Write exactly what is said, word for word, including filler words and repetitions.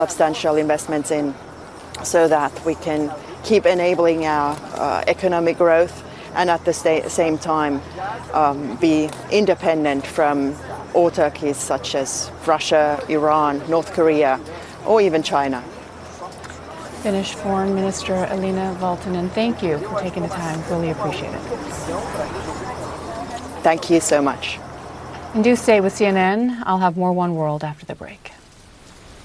substantial investments in so that we can keep enabling our uh, economic growth and at the sta- same time um, be independent from autarkies such as Russia, Iran, North Korea, or even China. Finnish Foreign Minister Elina Valtonen, thank you for taking the time. Really appreciate it. Thank you so much. And do stay with C N N. I'll have more One World after the break.